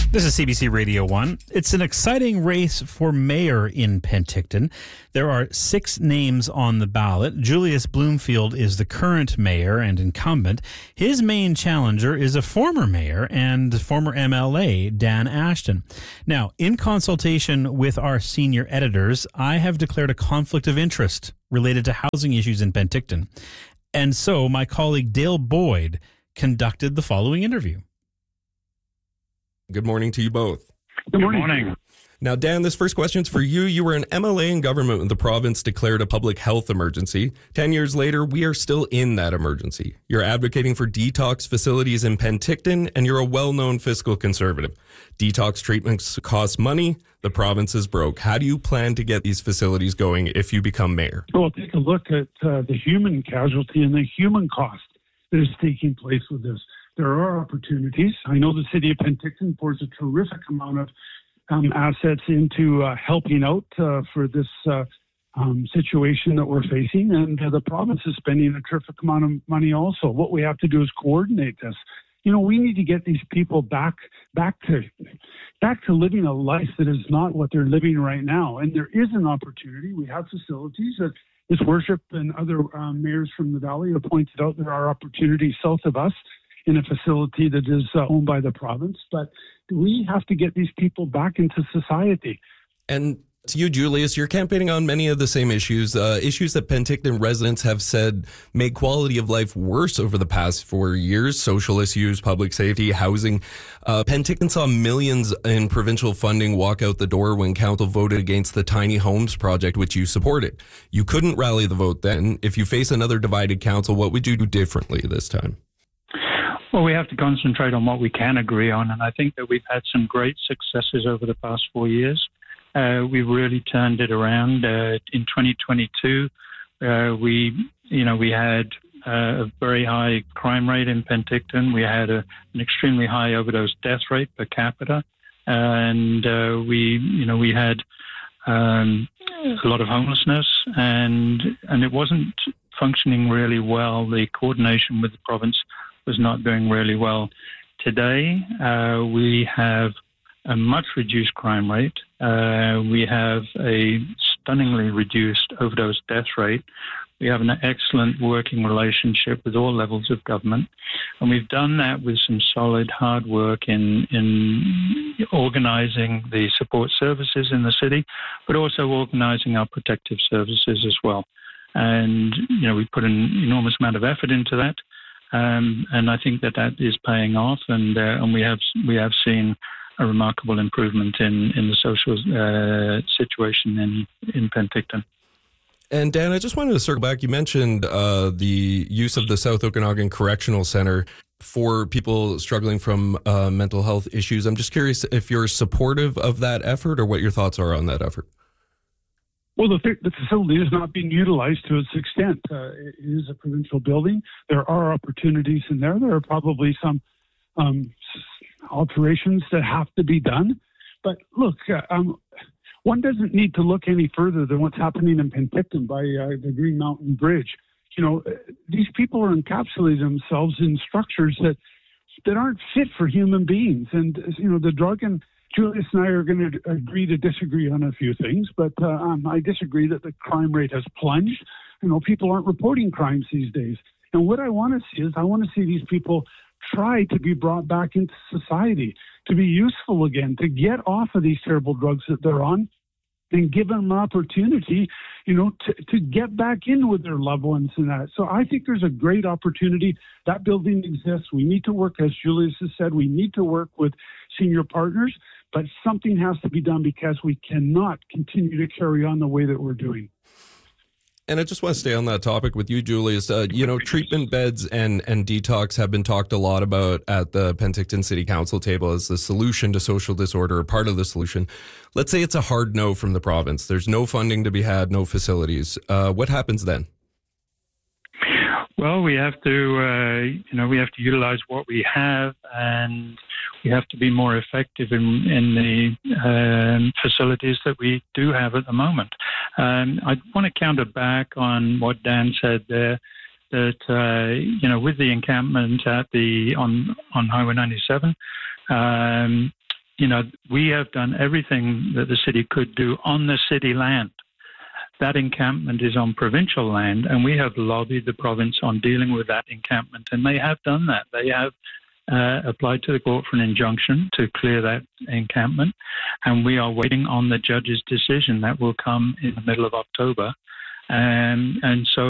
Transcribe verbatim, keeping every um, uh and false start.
This is C B C Radio one. It's an exciting race for mayor in Penticton. There are six names on the ballot. Julius Bloomfield is the current mayor and incumbent. His main challenger is a former mayor and former M L A, Dan Ashton. Now, in consultation with our senior editors, I have declared a conflict of interest related to housing issues in Penticton. And so my colleague Dale Boyd conducted the following interview. Good morning to you both. Good morning. Good morning. Now, Dan, this first question is for you. You were an M L A in government when the province declared a public health emergency. Ten years later, we are still in that emergency. You're advocating for detox facilities in Penticton, and you're a well-known fiscal conservative. Detox treatments cost money. The province is broke. How do you plan to get these facilities going if you become mayor? Well, take a look at uh, the human casualty and the human cost that is taking place with this. There are opportunities. I know the city of Penticton pours a terrific amount of um, assets into uh, helping out uh, for this uh, um, situation that we're facing, and uh, the province is spending a terrific amount of money also. What we have to do is coordinate this. You know, we need to get these people back back to back to living a life that is not what they're living right now. And there is an opportunity. We have facilities that His Worship and other um, mayors from the Valley have pointed out there are opportunities south of us in a facility that is uh, owned by the province. But we have to get these people back into society. And to you, Julius, you're campaigning on many of the same issues, uh, issues that Penticton residents have said made quality of life worse over the past four years, social issues, public safety, housing. Uh, Penticton saw millions in provincial funding walk out the door when council voted against the tiny homes project, which you supported. You couldn't rally the vote then. If you face another divided council, what would you do differently this time? Well, we have to concentrate on what we can agree on, and I think that we've had some great successes over the past four years. Uh, we really turned it around. Uh, in twenty twenty-two, uh, we, you know, we had uh, a very high crime rate in Penticton. We had a, an extremely high overdose death rate per capita, and uh, we, you know, we had um, a lot of homelessness, and and it wasn't functioning really well. The coordination with the province was not doing really well. Today, uh, we have a much reduced crime rate. Uh, we have a stunningly reduced overdose death rate. We have an excellent working relationship with all levels of government. And we've done that with some solid hard work in, in organising the support services in the city, but also organising our protective services as well. And, you know, we put an enormous amount of effort into that. Um, and I think that that is paying off, and uh, and we have we have seen a remarkable improvement in, in the social uh, situation in, in Penticton. And Dan, I just wanted to circle back. You mentioned uh, the use of the South Okanagan Correctional Centre for people struggling from uh, mental health issues. I'm just curious if you're supportive of that effort or what your thoughts are on that effort. Well, the, the facility is not being utilized to its extent. Uh, it is a provincial building. There are opportunities in there. There are probably some um, alterations that have to be done. But look, uh, um, one doesn't need to look any further than what's happening in Penticton by uh, the Green Mountain Bridge. You know, these people are encapsulating themselves in structures that that aren't fit for human beings. And, you know, the drug and Julius and I are going to agree to disagree on a few things, but uh, um, I disagree that the crime rate has plunged. You know, people aren't reporting crimes these days. And what I want to see is I want to see these people try to be brought back into society, to be useful again, to get off of these terrible drugs that they're on, and give them an opportunity, you know, to, to get back in with their loved ones and that. So I think there's a great opportunity. That building exists. We need to work, as Julius has said, we need to work with senior partners, but something has to be done because we cannot continue to carry on the way that we're doing. And I just want to stay on that topic with you, Julius. Uh, you know, treatment beds and, and detox have been talked a lot about at the Penticton City Council table as the solution to social disorder, or part of the solution. Let's say it's a hard no from the province. There's no funding to be had, no facilities. Uh, what happens then? Well, we have to, uh, you know, we have to utilize what we have, and we have to be more effective in, in the um, facilities that we do have at the moment. Um, I want to counter back on what Dan said there, that, uh, you know, with the encampment at the on, on Highway ninety-seven, um, you know, we have done everything that the city could do on the city land. That encampment is on provincial land, and we have lobbied the province on dealing with that encampment, and they have done that. They have uh, applied to the court for an injunction to clear that encampment, and we are waiting on the judge's decision that will come in the middle of October. Um, and so